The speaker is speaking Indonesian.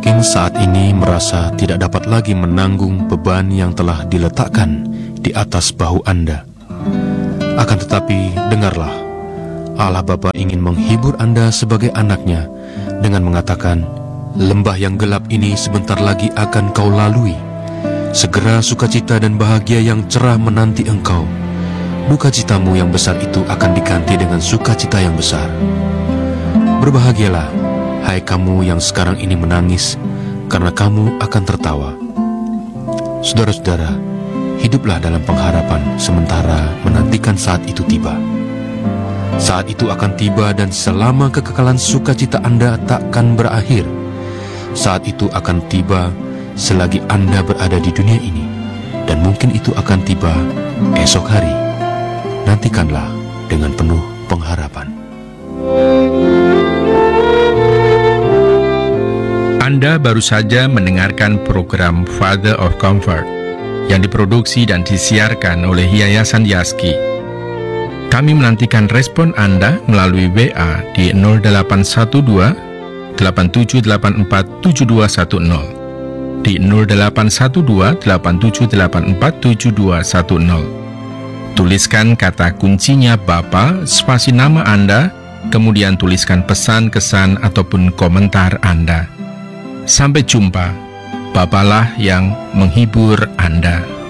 mungkin saat ini merasa tidak dapat lagi menanggung beban yang telah diletakkan di atas bahu Anda. Akan tetapi, dengarlah, Allah Bapa ingin menghibur Anda sebagai anaknya dengan mengatakan, lembah yang gelap ini sebentar lagi akan kau lalui. Segera sukacita dan bahagia yang cerah menanti engkau. Duka citamu yang besar itu akan diganti dengan sukacita yang besar. Berbahagialah, hai kamu yang sekarang ini menangis, karena kamu akan tertawa. Saudara-saudara, hiduplah dalam pengharapan sementara menantikan saat itu tiba. Saat itu akan tiba dan selama kekekalan sukacita Anda takkan berakhir. Saat itu akan tiba selagi Anda berada di dunia ini, dan mungkin itu akan tiba esok hari. Nantikanlah dengan penuh pengharapan. Anda baru saja mendengarkan program Father of Comfort yang diproduksi dan disiarkan oleh Yayasan Yaski. Kami menantikan respon Anda melalui WA di 0812 8784 7210, di 0812 8784 7210. Tuliskan kata kuncinya Bapa, spasi nama Anda, kemudian tuliskan pesan, kesan, ataupun komentar Anda. Sampai jumpa, Bapalah yang menghibur Anda.